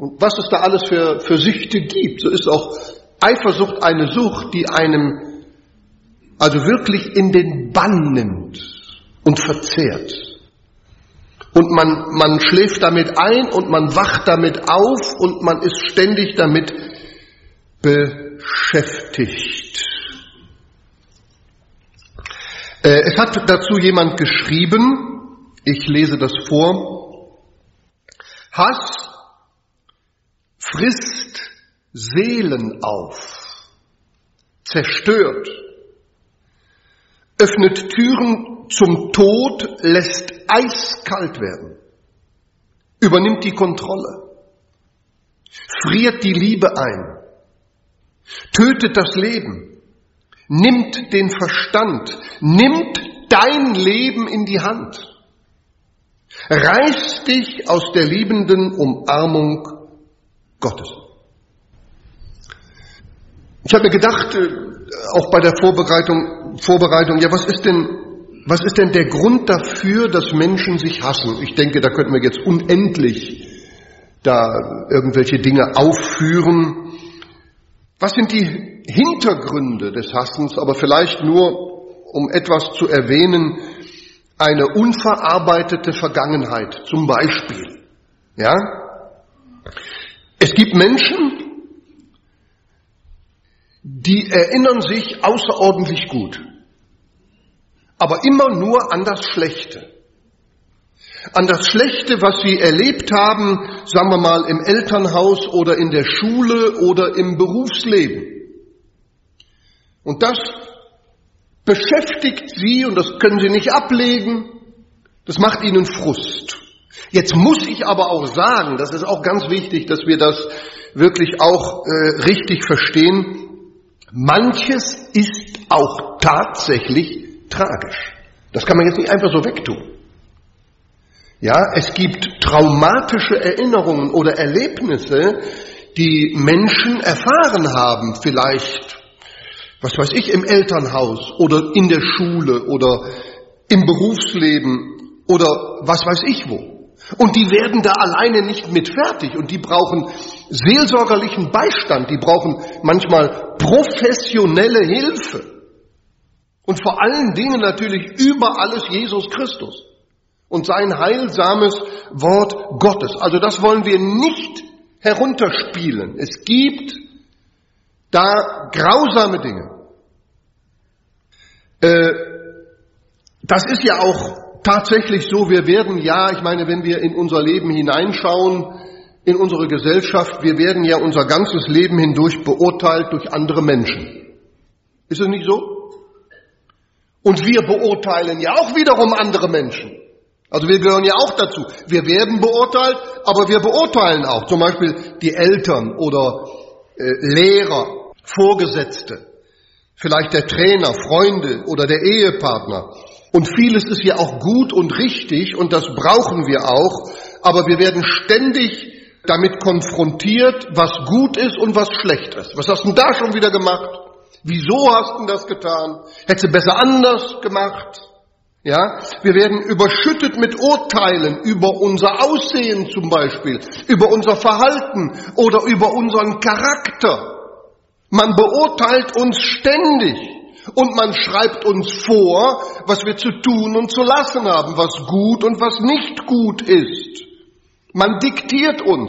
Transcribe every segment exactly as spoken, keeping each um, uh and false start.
Und was es da alles für, für Süchte gibt, so ist auch Eifersucht eine Sucht, die einem also wirklich in den Bann nimmt und verzehrt. Und man, man schläft damit ein und man wacht damit auf und man ist ständig damit beschäftigt. Äh, es hat dazu jemand geschrieben, ich lese das vor: Hass frisst Seelen auf, zerstört, öffnet Türen zum Tod, lässt eiskalt werden, übernimmt die Kontrolle, friert die Liebe ein, tötet das Leben, nimmt den Verstand, nimmt dein Leben in die Hand, reißt dich aus der liebenden Umarmung Gottes. Ich habe mir gedacht, auch bei der Vorbereitung, Vorbereitung, ja, was ist denn, was ist denn der Grund dafür, dass Menschen sich hassen? Ich denke, da könnten wir jetzt unendlich da irgendwelche Dinge aufführen. Was sind die Hintergründe des Hassens? Aber vielleicht nur, um etwas zu erwähnen, eine unverarbeitete Vergangenheit, zum Beispiel. Ja? Es gibt Menschen, die erinnern sich außerordentlich gut, aber immer nur an das Schlechte. An das Schlechte, was sie erlebt haben, sagen wir mal im Elternhaus oder in der Schule oder im Berufsleben. Und das beschäftigt sie und das können sie nicht ablegen. Das macht ihnen Frust. Jetzt muss ich aber auch sagen, das ist auch ganz wichtig, dass wir das wirklich auch äh, richtig verstehen, manches ist auch tatsächlich tragisch. Das kann man jetzt nicht einfach so wegtun. Ja, es gibt traumatische Erinnerungen oder Erlebnisse, die Menschen erfahren haben, vielleicht, was weiß ich, im Elternhaus oder in der Schule oder im Berufsleben oder was weiß ich wo. Und die werden da alleine nicht mit fertig und die brauchen seelsorgerlichen Beistand, die brauchen manchmal professionelle Hilfe. Und vor allen Dingen natürlich über alles Jesus Christus und sein heilsames Wort Gottes. Also das wollen wir nicht herunterspielen. Es gibt da grausame Dinge. Äh, das ist ja auch tatsächlich so, wir werden ja, ich meine, wenn wir in unser Leben hineinschauen, in unsere Gesellschaft, wir werden ja unser ganzes Leben hindurch beurteilt durch andere Menschen. Ist es nicht so? Und wir beurteilen ja auch wiederum andere Menschen. Also wir gehören ja auch dazu. Wir werden beurteilt, aber wir beurteilen auch. Zum Beispiel die Eltern oder äh, Lehrer, Vorgesetzte, vielleicht der Trainer, Freunde oder der Ehepartner. Und vieles ist ja auch gut und richtig und das brauchen wir auch. Aber wir werden ständig damit konfrontiert, was gut ist und was schlecht ist. Was hast du denn da schon wieder gemacht? Wieso hast du denn das getan? Hättest du besser anders gemacht? Ja, wir werden überschüttet mit Urteilen über unser Aussehen zum Beispiel, über unser Verhalten oder über unseren Charakter. Man beurteilt uns ständig und man schreibt uns vor, was wir zu tun und zu lassen haben, was gut und was nicht gut ist. Man diktiert uns.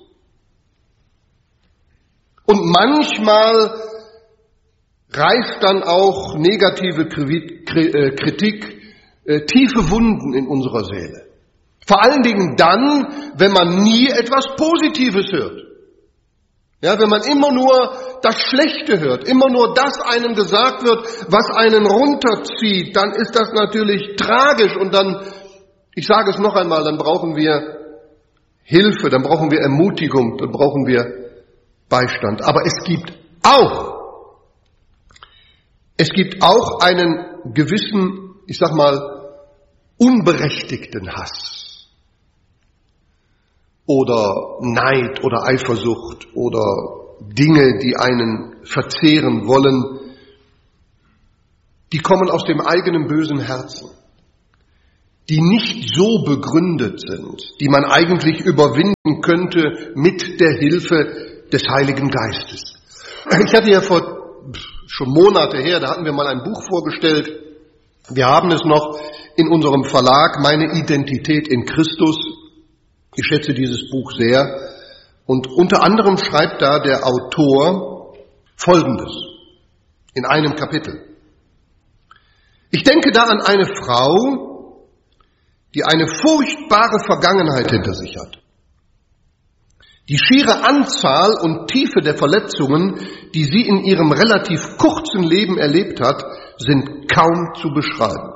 Und manchmal reißt dann auch negative Kritik äh, tiefe Wunden in unserer Seele. Vor allen Dingen dann, wenn man nie etwas Positives hört. Ja, wenn man immer nur das Schlechte hört, immer nur das einem gesagt wird, was einen runterzieht, dann ist das natürlich tragisch und dann, ich sage es noch einmal, dann brauchen wir Hilfe, dann brauchen wir Ermutigung, dann brauchen wir Beistand. Aber es gibt auch, es gibt auch einen gewissen, ich sag mal, unberechtigten Hass oder Neid oder Eifersucht oder Dinge, die einen verzehren wollen, die kommen aus dem eigenen bösen Herzen. die nicht so begründet sind, die man eigentlich überwinden könnte mit der Hilfe des Heiligen Geistes. Ich hatte ja vor schon Monate her, da hatten wir mal ein Buch vorgestellt. Wir haben es noch in unserem Verlag, Meine Identität in Christus. Ich schätze dieses Buch sehr. Und unter anderem schreibt da der Autor Folgendes in einem Kapitel. Ich denke da an eine Frau, die eine furchtbare Vergangenheit hinter sich hat. Die schiere Anzahl und Tiefe der Verletzungen, die sie in ihrem relativ kurzen Leben erlebt hat, sind kaum zu beschreiben.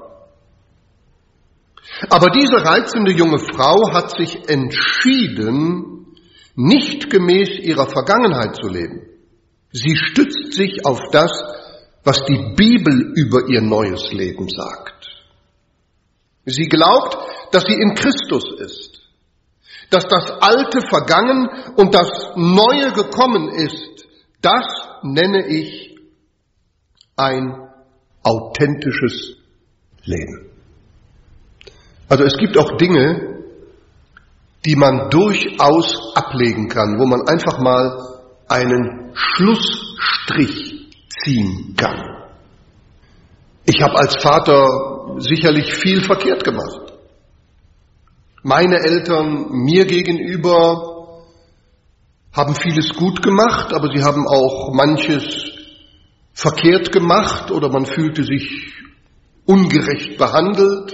Aber diese reizende junge Frau hat sich entschieden, nicht gemäß ihrer Vergangenheit zu leben. Sie stützt sich auf das, was die Bibel über ihr neues Leben sagt. Sie glaubt, dass sie in Christus ist, dass das Alte vergangen und das Neue gekommen ist. Das nenne ich ein authentisches Leben. Also es gibt auch Dinge, die man durchaus ablegen kann, wo man einfach mal einen Schlussstrich ziehen kann. Ich habe als Vater sicherlich viel verkehrt gemacht. Meine Eltern mir gegenüber haben vieles gut gemacht, aber sie haben auch manches verkehrt gemacht oder man fühlte sich ungerecht behandelt.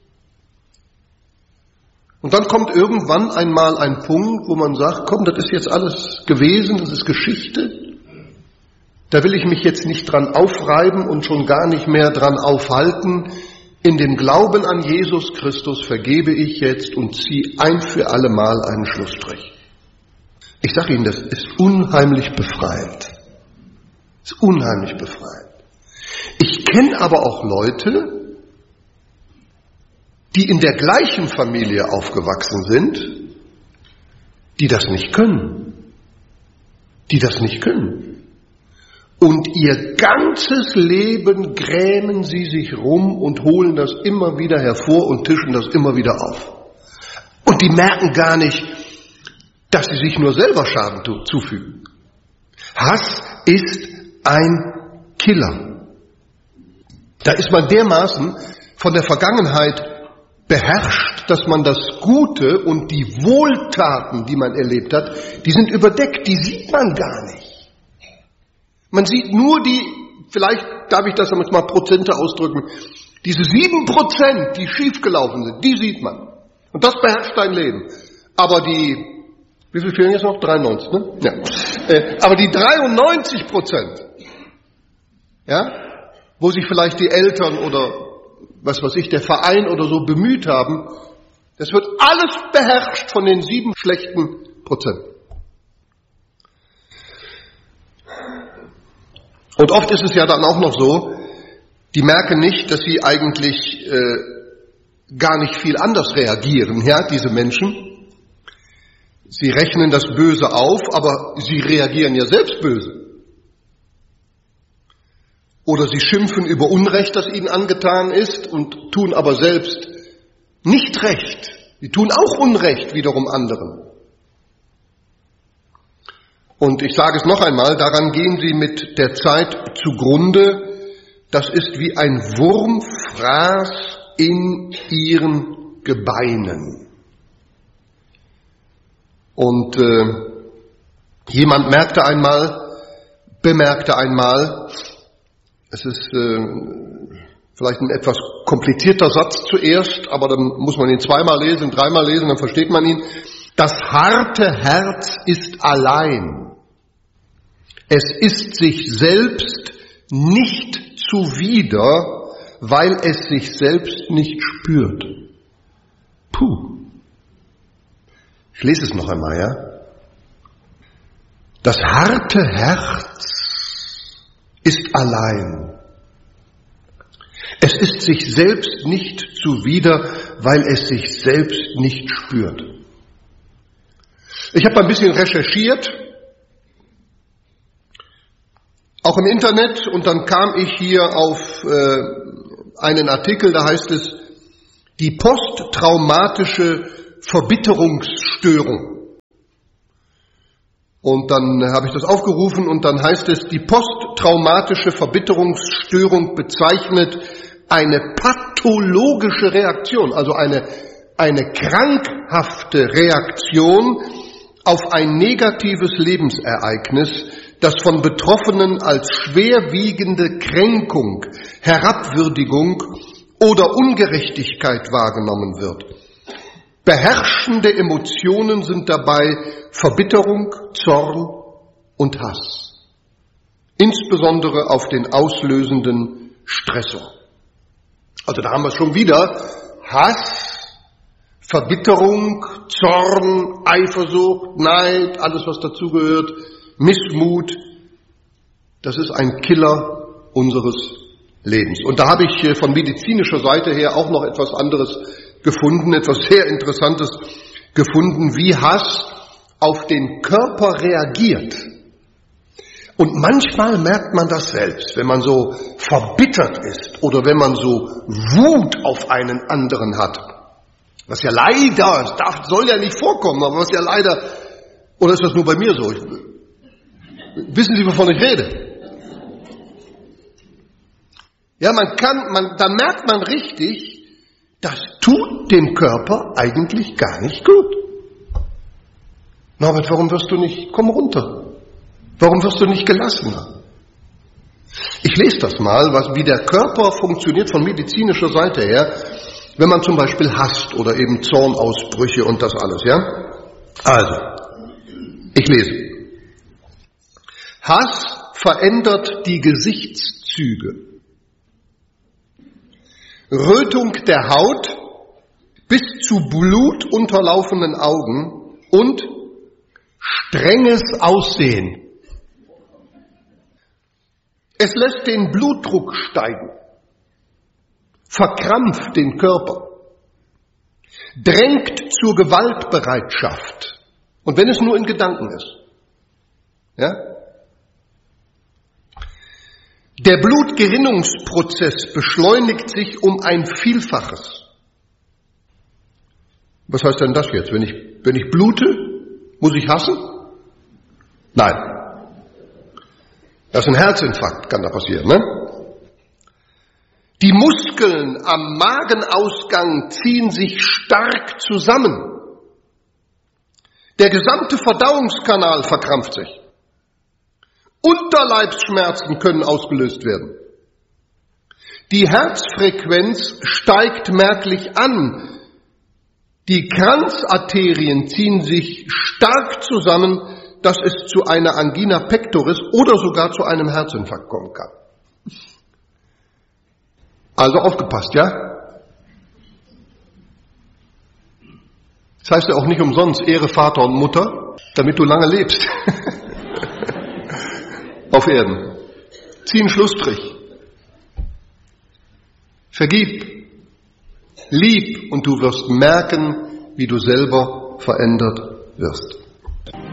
Und dann kommt irgendwann einmal ein Punkt, wo man sagt, komm, das ist jetzt alles gewesen, das ist Geschichte. Da will ich mich jetzt nicht dran aufreiben und schon gar nicht mehr dran aufhalten. In dem Glauben an Jesus Christus vergebe ich jetzt und ziehe ein für alle Mal einen Schlussstrich. Ich sage Ihnen, das ist unheimlich befreiend. Das ist unheimlich befreiend. Ich kenne aber auch Leute, die in der gleichen Familie aufgewachsen sind, die das nicht können. Die das nicht können. Und ihr ganzes Leben grämen sie sich rum und holen das immer wieder hervor und tischen das immer wieder auf. Und die merken gar nicht, dass sie sich nur selber Schaden zufügen. Hass ist ein Killer. Da ist man dermaßen von der Vergangenheit beherrscht, dass man das Gute und die Wohltaten, die man erlebt hat, die sind überdeckt, die sieht man gar nicht. Man sieht nur die, vielleicht darf ich das jetzt mal Prozente ausdrücken, diese sieben Prozent, die schiefgelaufen sind, die sieht man. Und das beherrscht dein Leben. Aber die, wie viel fehlen jetzt noch? dreiundneunzig, ne? Ja. Äh, aber die dreiundneunzig Prozent, ja, wo sich vielleicht die Eltern oder was weiß ich, der Verein oder so bemüht haben, das wird alles beherrscht von den sieben schlechten Prozent. Und oft ist es ja dann auch noch so, die merken nicht, dass sie eigentlich äh, gar nicht viel anders reagieren, ja, diese Menschen. Sie rechnen das Böse auf, aber sie reagieren ja selbst böse. Oder sie schimpfen über Unrecht, das ihnen angetan ist, und tun aber selbst nicht Recht. Sie tun auch Unrecht wiederum anderen. Und ich sage es noch einmal, daran gehen sie mit der Zeit zugrunde. Das ist wie ein Wurmfraß in ihren Gebeinen. Und äh, jemand merkte einmal, bemerkte einmal, es ist äh, vielleicht ein etwas komplizierter Satz zuerst, aber dann muss man ihn zweimal lesen, dreimal lesen, dann versteht man ihn. Das harte Herz ist allein. Es ist sich selbst nicht zuwider, weil es sich selbst nicht spürt. Puh. Ich lese es noch einmal, ja. Das harte Herz ist allein. Es ist sich selbst nicht zuwider, weil es sich selbst nicht spürt. Ich habe ein bisschen recherchiert, auch im Internet, und dann kam ich hier auf äh, einen Artikel, da heißt es, die posttraumatische Verbitterungsstörung. Und dann habe ich das aufgerufen und dann heißt es, die posttraumatische Verbitterungsstörung bezeichnet eine pathologische Reaktion, also eine, eine krankhafte Reaktion auf ein negatives Lebensereignis, das von Betroffenen als schwerwiegende Kränkung, Herabwürdigung oder Ungerechtigkeit wahrgenommen wird. Beherrschende Emotionen sind dabei Verbitterung, Zorn und Hass, insbesondere auf den auslösenden Stressor. Also da haben wir schon wieder Hass, Verbitterung, Zorn, Eifersucht, Neid, alles was dazugehört, Missmut. Das ist ein Killer unseres Lebens. Und da habe ich von medizinischer Seite her auch noch etwas anderes gefunden, etwas sehr Interessantes gefunden, wie Hass auf den Körper reagiert. Und manchmal merkt man das selbst, wenn man so verbittert ist oder wenn man so Wut auf einen anderen hat. Was ja leider, das darf, soll ja nicht vorkommen, aber was ja leider, oder ist das nur bei mir so? Ich, wissen Sie, wovon ich rede? Ja, man kann, man, da merkt man richtig, das tut dem Körper eigentlich gar nicht gut. Norbert, warum wirst du nicht, komm runter. Warum wirst du nicht gelassener? Ich lese das mal, was, wie der Körper funktioniert von medizinischer Seite her, wenn man zum Beispiel hasst oder eben Zornausbrüche und das alles, ja? Also, ich lese. Hass verändert die Gesichtszüge. Rötung der Haut bis zu blutunterlaufenden Augen und strenges Aussehen. Es lässt den Blutdruck steigen, verkrampft den Körper, drängt zur Gewaltbereitschaft. Und wenn es nur in Gedanken ist. Ja? Der Blutgerinnungsprozess beschleunigt sich um ein Vielfaches. Was heißt denn das jetzt? Wenn ich, wenn ich blute, muss ich hassen? Nein. Das ist ein Herzinfarkt, kann da passieren, ne? Die Muskeln am Magenausgang ziehen sich stark zusammen. Der gesamte Verdauungskanal verkrampft sich. Unterleibsschmerzen können ausgelöst werden. Die Herzfrequenz steigt merklich an. Die Kranzarterien ziehen sich stark zusammen, dass es zu einer Angina pectoris oder sogar zu einem Herzinfarkt kommen kann. Also aufgepasst, ja? Das heißt ja auch nicht umsonst Ehre Vater und Mutter, damit du lange lebst. Auf Erden. Zieh einen Schlussstrich. Vergib. Lieb und du wirst merken, wie du selber verändert wirst.